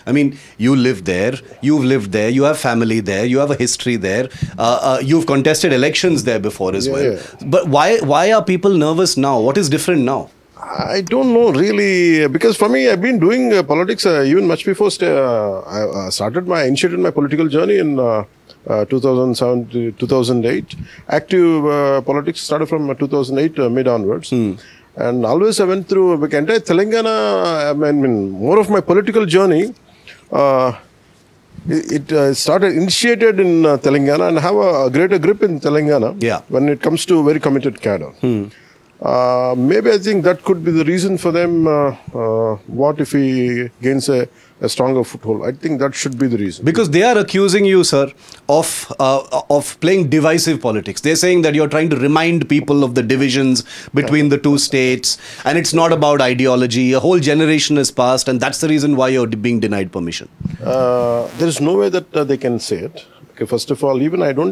I mean, you live there, you've lived there, you have family there, you have a history there, you've contested elections there before as well. But why are people nervous now? What is different now? I don't know really, because for me, I've been doing politics even much before I initiated my political journey in 2007 to 2008. Active politics started from 2008 mid onwards. And always I went through entire Telangana. I mean, more of my political journey, initiated in Telangana and have a greater grip in Telangana when it comes to very committed cadre. Maybe I think that could be the reason for them. What if he gains a stronger foothold? I think that should be the reason. Because they are accusing you, sir, of playing divisive politics. They're saying that you're trying to remind people of the divisions between the two states, and it's not about ideology. A whole generation has passed, and that's the reason why you're being denied permission. There is no way that they can say it. Okay, first of all,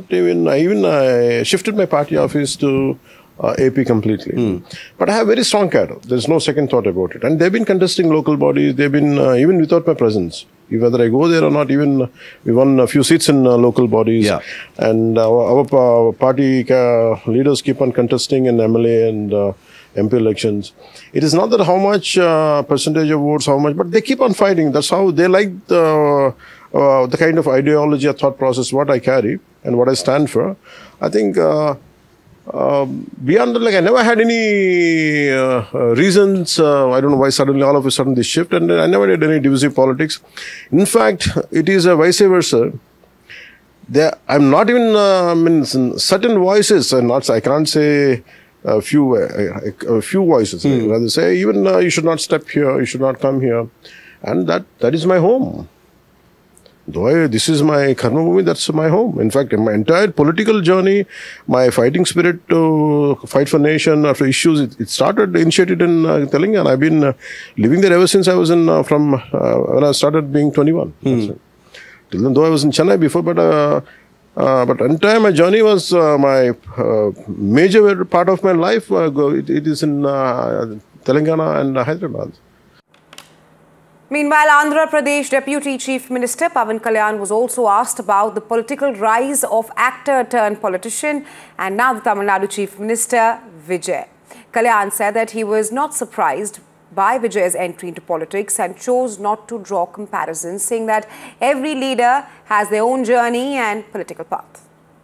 I shifted my party office to AP completely. But I have very strong cadre. There's no second thought about it. And they've been contesting local bodies. They've been, even without my presence, whether I go there or not, even we won a few seats in local bodies. And our party leaders keep on contesting in MLA and MP elections. It is not that how much percentage of votes, how much, but they keep on fighting. That's how they like the kind of ideology or thought process, what I carry and what I stand for. I think beyond that, like I never had any reasons. I don't know why suddenly all of a sudden this shift, and I never did any divisive politics. In fact, it is a vice versa. I'm not even certain voices, and I can't say a few voices. I'd rather say even you should not step here, you should not come here, and that is my home. Though this is my karma bhumi, that's my home. In fact, in my entire political journey, my fighting spirit to fight for nation, after issues, it initiated in Telangana. I've been living there ever since I was from when I started being 21. Till then, though I was in Chennai before, but entire my journey was my major part of my life. It is in Telangana and Hyderabad. Meanwhile, Andhra Pradesh Deputy Chief Minister Pawan Kalyan was also asked about the political rise of actor-turned-politician and now the Tamil Nadu Chief Minister Vijay. Kalyan said that he was not surprised by Vijay's entry into politics and chose not to draw comparisons, saying that every leader has their own journey and political path.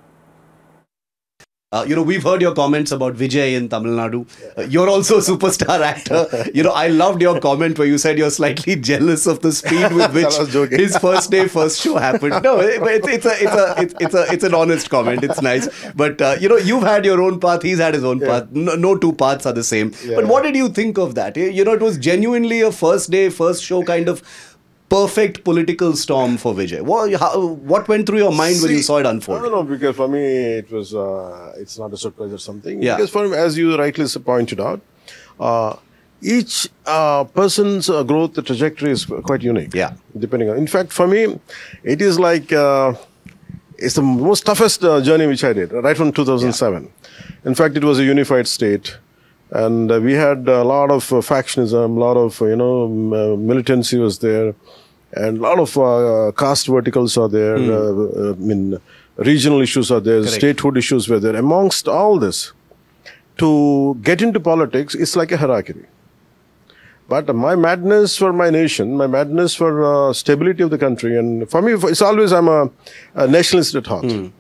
We've heard your comments about Vijay in Tamil Nadu. You're also a superstar actor. I loved your comment where you said you're slightly jealous of the speed with which his first day, first show happened. No, it's an honest comment. It's nice. But, you've had your own path. He's had his own path. No two paths are the same. But what did you think of that? It was genuinely a first day, first show kind of perfect political storm for Vijay. What went through your mind when you saw it unfold? I don't know, because for me it was, it's not a surprise or something. Because for me, as you rightly pointed out, each person's growth trajectory is quite unique. Depending on, in fact, for me, it is like, it's the most toughest journey which I did, right from 2007. In fact, it was a unified state. And we had a lot of factionism, a lot of, militancy was there, and a lot of caste verticals are there, regional issues are there, statehood issues were there. Amongst all this, to get into politics, it's like a hierarchy. But my madness for my nation, my madness for stability of the country, and for me, it's always, I'm a nationalist at heart.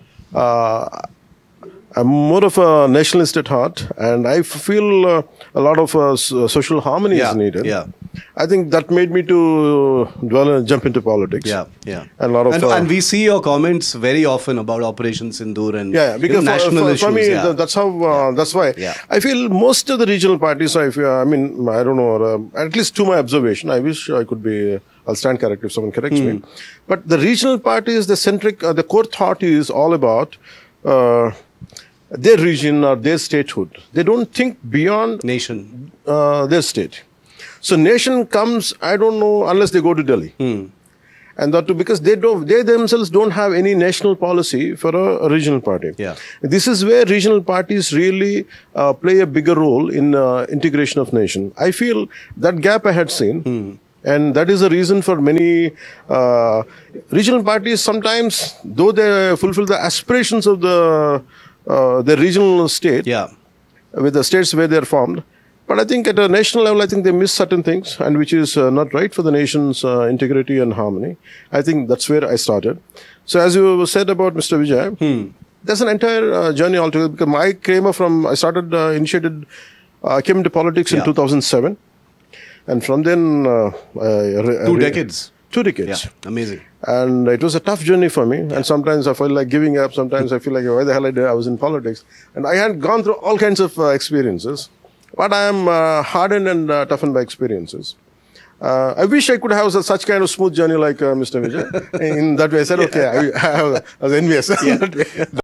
I'm more of a nationalist at heart, and I feel a lot of social harmony is needed. I think that made me to jump into politics. And we see your comments very often about Operation Sindoor and because national issues. For me, that's how. That's why I feel most of the regional parties. I don't know. At least to my observation, I wish I could be. I'll stand corrected if someone corrects me. But the regional parties, the core thought is all about their region or their statehood. They don't think beyond nation, their state. So nation comes, I don't know, unless they go to Delhi. And that too, because they themselves don't have any national policy for a regional party. This is where regional parties really play a bigger role in integration of nation. I feel that gap I had seen. And that is the reason for many regional parties sometimes, though they fulfill the aspirations of the regional state, with the states where they are formed, but I think at a national level, I think they miss certain things, and which is not right for the nation's integrity and harmony. I think that's where I started. So as you said about Mr. Vijay, there's an entire journey altogether, because I came into politics in 2007. And from then... 2 decades. 2 decades. Yeah, amazing. And it was a tough journey for me. And sometimes I felt like giving up. Sometimes I feel like, why the hell I was in politics? And I had gone through all kinds of experiences. But I am hardened and toughened by experiences. I wish I could have such kind of smooth journey like Mr. Vijay. In that way, I said, okay, I was envious.